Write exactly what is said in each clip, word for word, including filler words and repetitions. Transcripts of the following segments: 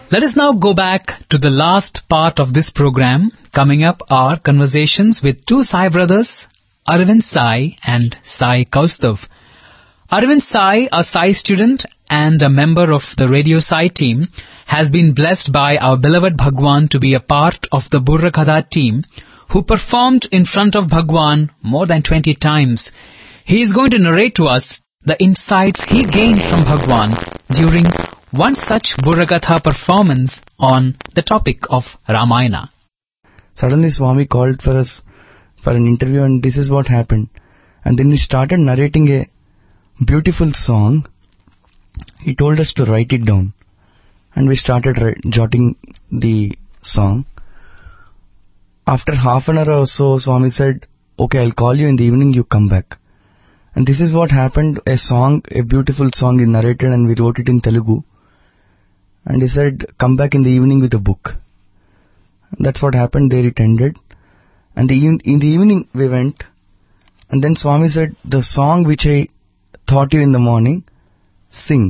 Let us now go back to the last part of this program. Coming up are conversations with two Sai brothers, Arvind Sai and Sai Kaustav. Arvind Sai, a Sai student and a member of the Radio Sai team, has been blessed by our beloved Bhagwan to be a part of the Burra Katha team, who performed in front of Bhagwan more than twenty times. He is going to narrate to us the insights he gained from Bhagwan during one such Burra Katha performance on the topic of Ramayana. Suddenly Swami called for us for an interview, and this is what happened. And then he started narrating a beautiful song. He told us to write it down, and we started write, jotting the song. After half an hour or so, Swami said, okay, I'll call you in the evening, you come back. And this is what happened. A song, a beautiful song is narrated, and we wrote it in Telugu. And he said, come back in the evening with a book. That's what happened. There it ended. And the, in the evening we went, and then Swami said, the song which I taught you in the morning, sing.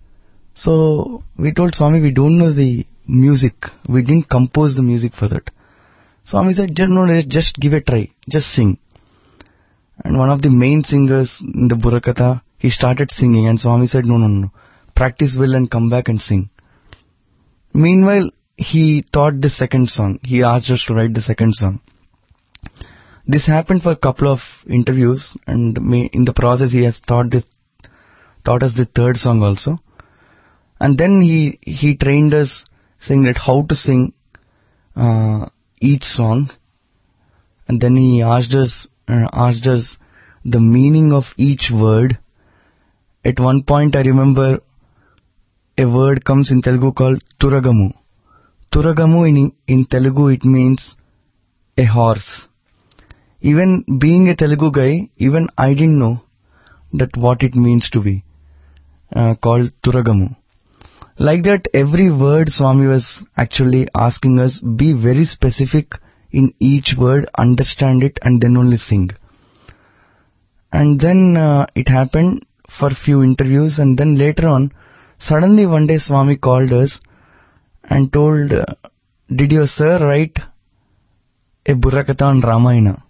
So we told Swami, we don't know the music. We didn't compose the music for that. Swami said, no, just give a try. Just sing. And one of the main singers in the Burra Katha, he started singing, and Swami said, no, no, no. Practice well and come back and sing. Meanwhile, he taught the second song. He asked us to write the second song. This happened for a couple of interviews, and in the process he has taught this, taught us the third song also. And then he, he trained us saying that how to sing uh, each song. And then he asked us, uh, asked us the meaning of each word. At one point I remember a word comes in Telugu called Turagamu. Turagamu in, in Telugu it means a horse. Even being a Telugu guy, even I didn't know that what it means to be uh, called Turagamu. Like that, every word Swami was actually asking us, be very specific in each word, understand it, and then only sing. And then uh, it happened for few interviews, and then later on, suddenly one day Swami called us and told, uh, did your sir write a Burra Katha on Ramayana?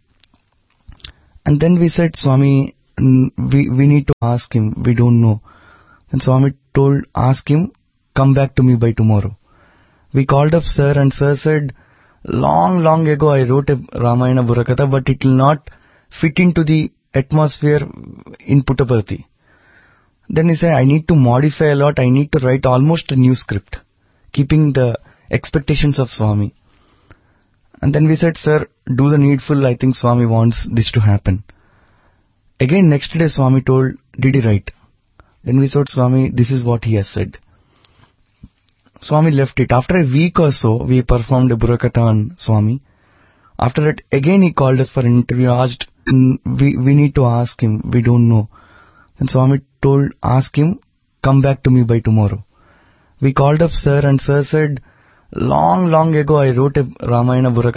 And then we said, Swami, we, we need to ask him, we don't know. And Swami told, ask him, come back to me by tomorrow. We called up sir, and sir said, long, long ago I wrote a Ramayana Burra Katha, but it will not fit into the atmosphere in Puttaparthi. Then he said, I need to modify a lot, I need to write almost a new script, keeping the expectations of Swami. And then we said, sir, do the needful, I think Swami wants this to happen. Again, next day Swami told, did he write? Then we thought, Swami, this is what he has said. Swami left it. After a week or so, we performed a Burra Katha on Swami. After that, again he called us for an interview, asked, we, we need to ask him, we don't know. Then Swami told, ask him, come back to me by tomorrow. We called up sir, and sir said, long, long ago I wrote a Ramayana Burra Katha.